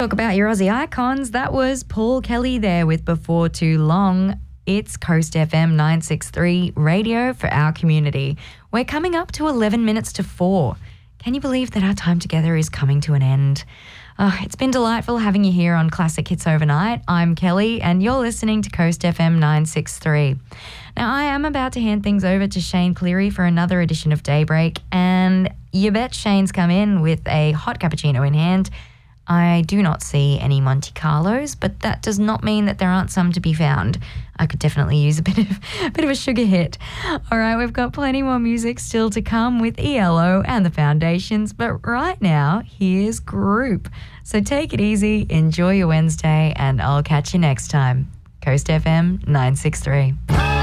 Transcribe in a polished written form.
Talk about your Aussie icons. That was Paul Kelly there with Before Too Long. It's Coast FM 963 radio for our community. We're coming up to 11 minutes to 4. Can you believe that our time together is coming to an end? It's been delightful having you here on Classic Hits Overnight. I'm Kelly and you're listening to Coast FM 963. Now, I am about to hand things over to Shane Cleary for another edition of Daybreak, and you bet Shane's come in with a hot cappuccino in hand. I do not see any Monte Carlos, but that does not mean that there aren't some to be found. I could definitely use a bit of a sugar hit. All right, we've got plenty more music still to come with ELO and the Foundations, but right now, here's Group. So take it easy, enjoy your Wednesday, and I'll catch you next time. Coast FM 963.